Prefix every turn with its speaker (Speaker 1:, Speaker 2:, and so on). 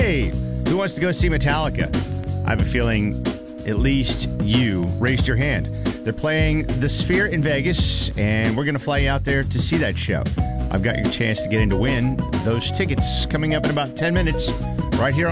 Speaker 1: Hey, who wants to go see Metallica? I have a feeling at least you raised your hand. They're playing the Sphere in Vegas, and we're going to fly you out there to see that show. I've got your chance to get in to win those tickets coming up in about 10 minutes right here